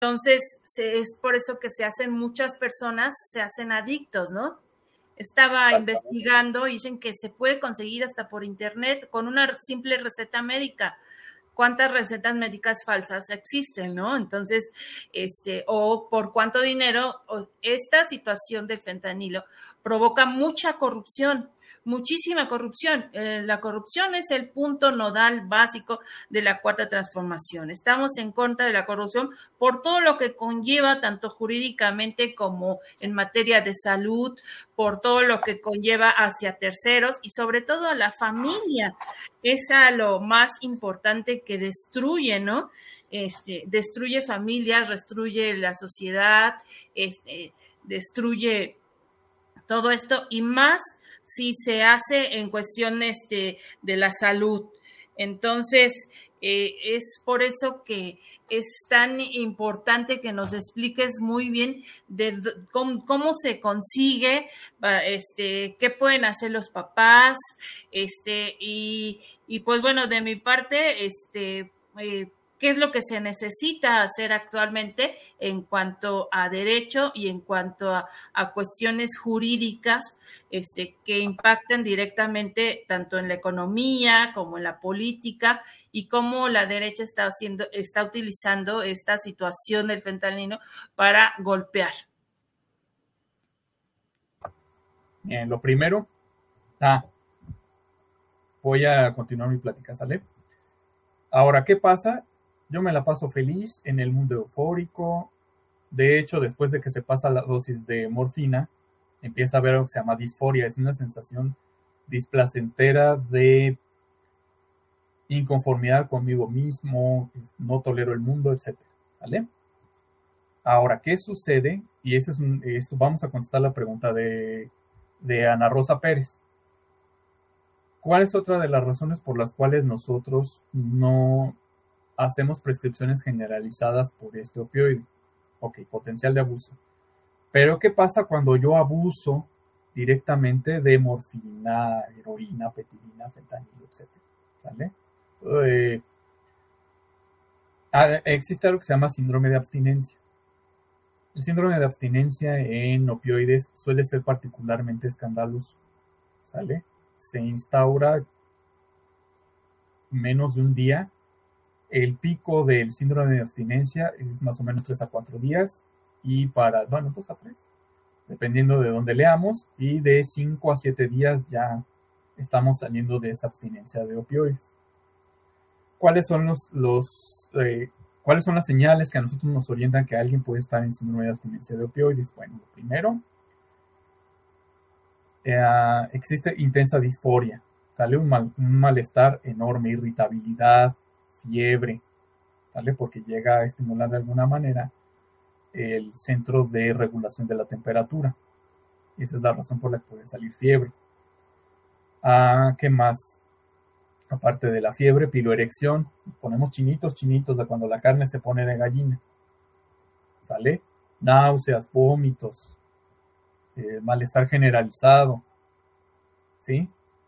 Entonces, es por eso que muchas personas se hacen adictos, ¿no? Estaba investigando, dicen que se puede conseguir hasta por internet con una simple receta médica. ¿Cuántas recetas médicas falsas existen, no? Entonces, o por cuánto dinero, esta situación del fentanilo provoca mucha corrupción, muchísima corrupción. La corrupción es el punto nodal básico de la cuarta transformación. Estamos en contra de la corrupción por todo lo que conlleva, tanto jurídicamente como en materia de salud, por todo lo que conlleva hacia terceros y sobre todo a la familia. Es a lo más importante que destruye, ¿no? Destruye familias, destruye la sociedad, destruye todo esto y más si se hace en cuestión de la salud. Entonces, es por eso que es tan importante que nos expliques muy bien de cómo se consigue, qué pueden hacer los papás, y pues bueno, de mi parte, qué es lo que se necesita hacer actualmente en cuanto a derecho y en cuanto a cuestiones jurídicas que impacten directamente tanto en la economía como en la política y cómo la derecha está utilizando esta situación del fentanilo para golpear. Bien, lo primero, voy a continuar mi plática, ¿sale? Ahora, ¿qué pasa? Yo me la paso feliz en el mundo eufórico. De hecho, después de que se pasa la dosis de morfina, empieza a haber algo que se llama disforia. Es una sensación displacentera de inconformidad conmigo mismo, no tolero el mundo, etc. ¿Vale? Ahora, ¿qué sucede? Y vamos a contestar la pregunta de Ana Rosa Pérez. ¿Cuál es otra de las razones por las cuales nosotros no hacemos prescripciones generalizadas por este opioide? Ok, potencial de abuso. Pero ¿qué pasa cuando yo abuso directamente de morfina, heroína, petilina, fentanilo, etc.? ¿Sale? Existe algo que se llama síndrome de abstinencia. El síndrome de abstinencia en opioides suele ser particularmente escandaloso. ¿Sale? Se instaura menos de un día. El pico del síndrome de abstinencia es más o menos 3 a 4 días y 2 a 3, dependiendo de dónde leamos, y de 5 a 7 días ya estamos saliendo de esa abstinencia de opioides. ¿Cuáles son cuáles son las señales que a nosotros nos orientan que alguien puede estar en síndrome de abstinencia de opioides? Bueno, lo primero, existe intensa disforia, sale un malestar enorme, irritabilidad, fiebre, ¿vale? Porque llega a estimular de alguna manera el centro de regulación de la temperatura. Esa es la razón por la que puede salir fiebre. ¿Qué más? Aparte de la fiebre, piloerección. Nos ponemos chinitos de cuando la carne se pone de gallina. ¿Sale? Náuseas, vómitos, malestar generalizado. ¿Sí?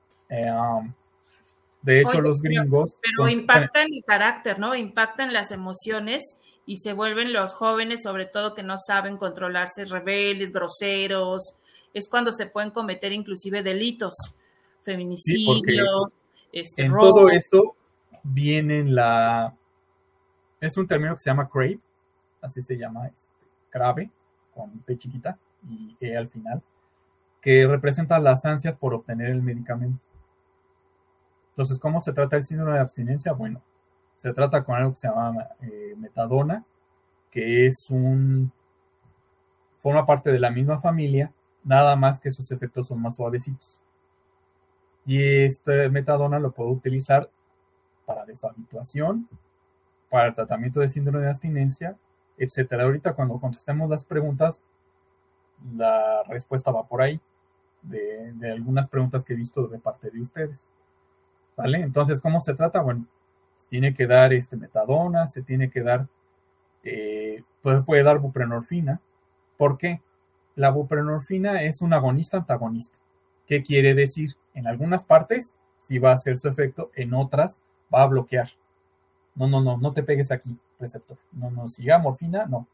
De hecho, los gringos... Pero impactan el carácter, ¿no? Impactan las emociones y se vuelven los jóvenes, sobre todo, que no saben controlarse, rebeldes, groseros. Es cuando se pueden cometer inclusive delitos, feminicidios, en robo. Todo eso viene es un término que se llama crave, así se llama, crave, con P chiquita y E al final, que representa las ansias por obtener el medicamento. Entonces, ¿cómo se trata el síndrome de abstinencia? Bueno, se trata con algo que se llama metadona, que forma parte de la misma familia, nada más que sus efectos son más suavecitos. Y este metadona lo puedo utilizar para deshabituación, para el tratamiento de síndrome de abstinencia, etc. Ahorita cuando contestemos las preguntas, la respuesta va por ahí, de algunas preguntas que he visto de parte de ustedes. ¿Vale? Entonces, ¿cómo se trata? Bueno, se tiene que dar metadona, se tiene que dar, puede dar buprenorfina. ¿Por qué? La buprenorfina es un agonista-antagonista. ¿Qué quiere decir? En algunas partes sí va a hacer su efecto, en otras va a bloquear. No te pegues aquí, receptor. No nos siga morfina, no.